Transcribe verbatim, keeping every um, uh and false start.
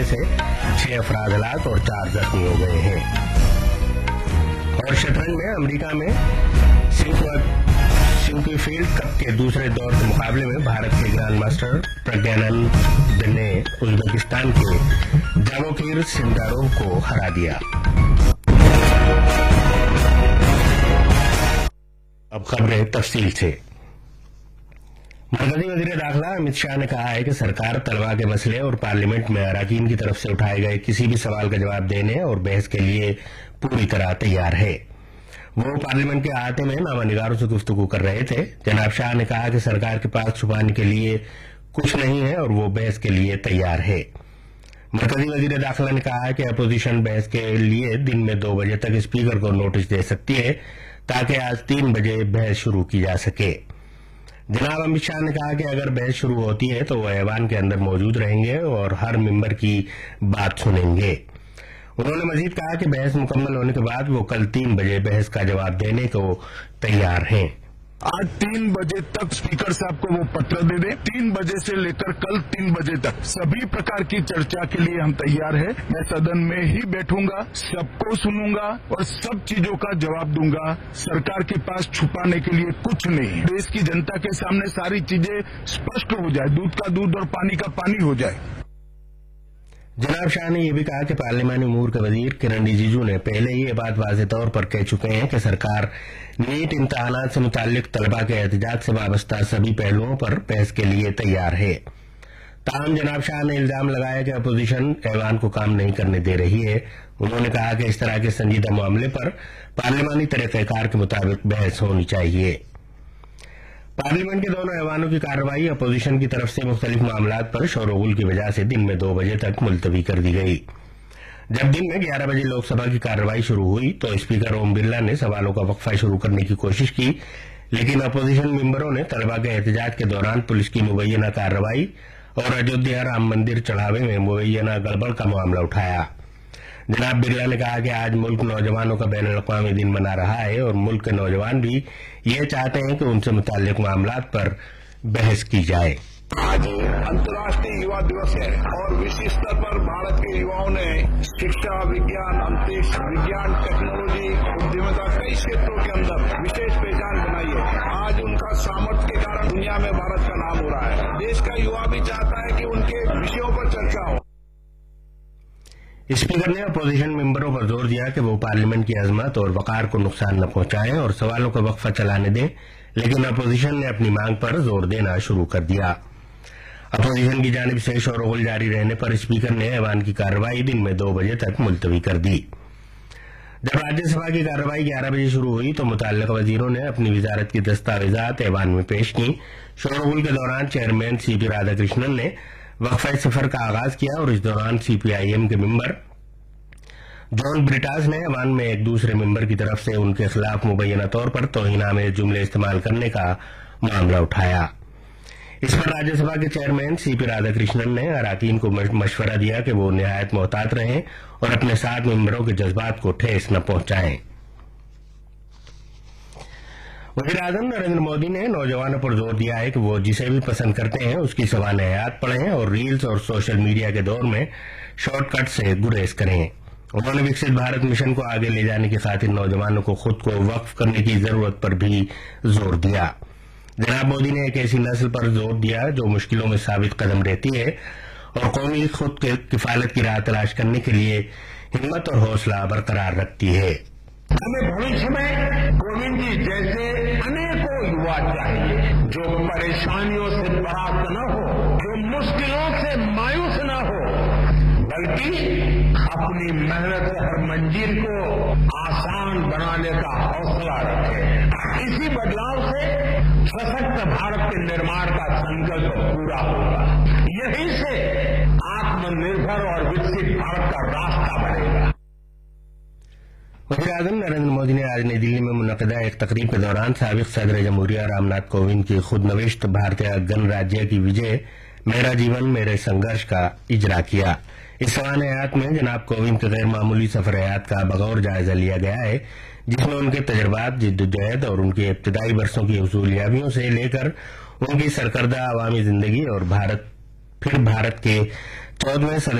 जिनमें से छह अफराद हलाक और चार जख्मी हो गए हैं। और शतरंज में अमेरिका में सिंक्वेफील्ड कप के दूसरे दौर के मुकाबले में भारत के ग्रैंड मास्टर प्रज्ञानंद ने उज्बेकिस्तान के जावोखिर सिंदारोव को हरा दिया। अब खबरें तफसील से। मरकजी वजीर दाखिला अमित शाह ने कहा है कि सरकार तलबा के मसले और पार्लियामेंट में अराकीन की तरफ से उठाए गए किसी भी सवाल का जवाब देने और बहस के लिए पूरी तरह तैयार है। वो पार्लियामेंट के अहाते में नामानिगारों से गुफ्तगू कर रहे थे। जनाब शाह ने कहा कि सरकार के पास छुपाने के लिए कुछ नहीं है और वो बहस के लिए तैयार है। मरकजी वजीर दाखिला ने कहा है कि अपोजिशन बहस के लिए दिन में दो बजे तक स्पीकर को नोटिस दे सकती है ताकि आज तीन बजे बहस शुरू की जा सके। जनाब अमित शाह ने कहा कि अगर बहस शुरू होती है तो वह ऐवान के अंदर मौजूद रहेंगे और हर मेंबर की बात सुनेंगे। उन्होंने मजीद कहा कि बहस मुकम्मल होने के बाद वो कल तीन बजे बहस का जवाब देने को तैयार हैं। आज तीन बजे तक स्पीकर साहब को वो पत्र दे दें। तीन बजे से लेकर कल तीन बजे तक सभी प्रकार की चर्चा के लिए हम तैयार हैं। मैं सदन में ही बैठूंगा, सबको सुनूंगा और सब चीजों का जवाब दूंगा। सरकार के पास छुपाने के लिए कुछ नहीं। देश की जनता के सामने सारी चीजें स्पष्ट हो जाए, दूध का दूध और पानी का पानी हो जाए। जनाब शाह ने यह भी कहा कि पार्लियामानी उमूर के वजीर किरण रिजिजू ने पहले ही ये बात वाज़ेह तौर पर कह चुके हैं कि सरकार नीट इम्तहानात से मुताल्लिक तलबा के एहतजाज से वाबस्ता सभी पहलुओं पर बहस के लिए तैयार है। ताहम जनाब शाह ने इल्जाम लगाया कि अपोजिशन ऐवान को काम नहीं करने दे रही है। उन्होंने कहा कि इस तरह के संजीदा मामले पर पार्लियामानी तरीक़ेकार के मुताबिक बहस होनी चाहिए। पार्लियामेंट के दोनों ऐवानों की कार्रवाई अपोजिशन की तरफ से मुख्तलिफ मामलात पर शोरगुल की वजह से दिन में दो बजे तक मुलतवी कर दी गई। जब दिन में ग्यारह बजे लोकसभा की कार्रवाई शुरू हुई तो स्पीकर ओम बिरला ने सवालों का वक्फा शुरू करने की कोशिश की, लेकिन अपोजिशन मेंबरों ने तलबा के एहतजाज के दौरान पुलिस की मुबैना कार्रवाई और अयोध्या राम मंदिर चढ़ावे में मुबैना गड़बड़ का मामला उठाया। जनाब बिरला ने कहा कि आज मुल्क नौजवानों का बैनुल अक़वामी दिन मना रहा है और मुल्क के नौजवान भी ये चाहते हैं कि उनसे मुताल्लिक मामलात पर बहस की जाए। आज अंतर्राष्ट्रीय युवा दिवस है और विशेष स्तर पर भारत के युवाओं ने शिक्षा, विज्ञान, अंतरिक्ष विज्ञान, टेक्नोलॉजी, उद्यमिता कई क्षेत्रों के अंदर विशेष पहचान बनाई है। आज उनका सामर्थ्य के कारण दुनिया में भारत का नाम हो रहा है। देश का युवा भी चाहता है कि उनके विषयों पर चर्चा हो। स्पीकर ने अपोजिशन मेंबरों पर जोर दिया कि वो पार्लियामेंट की अजमत और वकार को नुकसान न पहुंचाएं और सवालों का वक्फा चलाने दें, लेकिन अपोजिशन ने अपनी मांग पर जोर देना शुरू कर दिया। अपोजिशन की जानिब से शोरगुल जारी रहने पर स्पीकर ने ऐवान की कार्रवाई दिन में दो बजे तक मुलतवी कर दी। जब राज्यसभा की कार्रवाई ग्यारह बजे शुरू हुई तो मुतल्लिक़ वजीरों ने अपनी वजारत की दस्तावेजात ऐवान में पेश की। शोरगुल के दौरान चेयरमैन सी पी राधाकृष्णन ने वक्फा सफर का आगाज किया और इस दौरान सीपीआईएम के मेंबर जॉन ब्रिटास ने ऐवान में एक दूसरे मेंबर की तरफ से उनके खिलाफ मुबैना तौर पर तौहीनामेज़ जुमले इस्तेमाल करने का मामला उठाया। इस पर राज्यसभा के चेयरमैन सीपी राधाकृष्णन ने अराकीन को मशवरा दिया कि वो निहायत मोहतात रहें और अपने साथ मेंबरों के जज्बात को ठेस न पहुंचाएं। वज़ीर-ए-आज़म नरेंद्र मोदी ने नौजवानों पर जोर दिया है कि वो जिसे भी पसंद करते हैं उसकी सवाने हयात पढ़ें और रील्स और सोशल मीडिया के दौर में शॉर्टकट से गुरेज करें। उन्होंने विकसित भारत मिशन को आगे ले जाने की खातिर नौजवानों को खुद को वक्फ करने की जरूरत पर भी जोर दिया। जनाब मोदी ने एक ऐसी नस्ल पर जोर दिया जो मुश्किलों में साबित कदम रहती है और कौमी खुद के किफालत की राह तलाश करने के लिए हिम्मत और हौसला बरकरार रखती है। हमें भविष्य में कोविंद जी जैसे अनेकों युवा चाहिए जो परेशानियों से परास्त न हो, जो मुश्किलों से मायूस न हो, बल्कि अपनी मेहनत से हर मंजिल को आसान बनाने का हौसला रखे। इसी बदलाव से सशक्त भारत के निर्माण का संकल्प पूरा होगा। यहीं से आत्मनिर्भर और विकसित भारत का रास्ता बनेगा। वज़ीर-ए-आज़म नरेंद्र मोदी ने आज नई दिल्ली में मुनक़दा एक तकरीब के दौरान साबिक़ सदर जमहूरिया रामनाथ कोविंद की खुदनविश्त भारतीय गणराज्य की विजय मेरा जीवन मेरे संघर्ष का इजरा किया। इस सवान हयात में जनाब कोविंद के गैर मामूली सफर हयात का बगौर जायजा लिया गया है, जिसमें उनके तजर्बात, जिद्दोजहद और उनके इब्तदाई बरसों की हुसूलियाबियों से लेकर उनकी सरकर्दा अवामी जिंदगी और भारत फिर भारत के चौदहवें